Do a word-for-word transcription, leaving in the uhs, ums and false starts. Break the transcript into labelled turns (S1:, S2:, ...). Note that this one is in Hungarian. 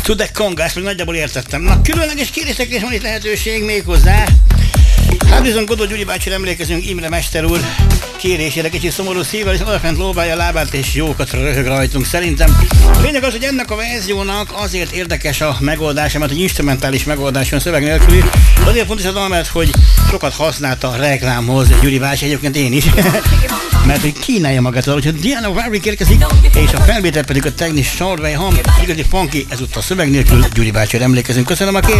S1: Tudek konga, ezt meg nagyjából értettem. Na, különleges kérdésekre is van itt lehetőség még hozzá. Hát bizony Godó Gyuri bácsira emlékezünk Imre mester úr kérésére, kicsit szomorú szívvel, és odafent lóbálja a lábát, és jókat röhög rajtunk szerintem. A lényeg az, hogy ennek a verziónak azért érdekes a megoldása, mert egy instrumentális megoldás van szöveg nélküli. Azért fontos az, mert hogy sokat használta a reklámhoz Gyuri bácsi, egyébként én is. Mert hogy kínálja magát, úgyhogy Diana Warwick érkezik, és a felvétel pedig a technikus Shortway Ham, igazi funky, ezúttal szöveg nélkül Gyuri bácsira emlékezünk. Köszönöm a kérést!